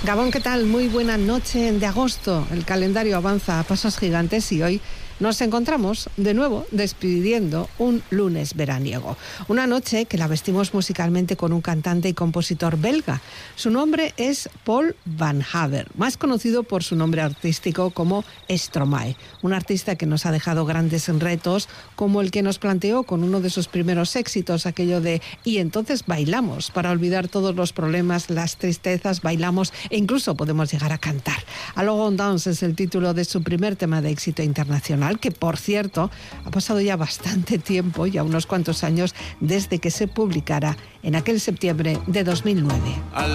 Gabón, ¿qué tal? Muy buena noche de agosto. El calendario avanza a pasos gigantes y hoy nos encontramos de nuevo despidiendo un lunes veraniego. Una noche que la vestimos musicalmente con un cantante y compositor belga. Su nombre es Paul Van Haver, más conocido por su nombre artístico como Stromae. Un artista que nos ha dejado grandes retos, como el que nos planteó con uno de sus primeros éxitos, aquello de "y entonces bailamos", para olvidar todos los problemas, las tristezas, bailamos e incluso podemos llegar a cantar. Alors on danse es el título de su primer tema de éxito internacional, que por cierto ha pasado ya bastante tiempo, ya unos cuantos años, desde que se publicara en aquel septiembre de 2009.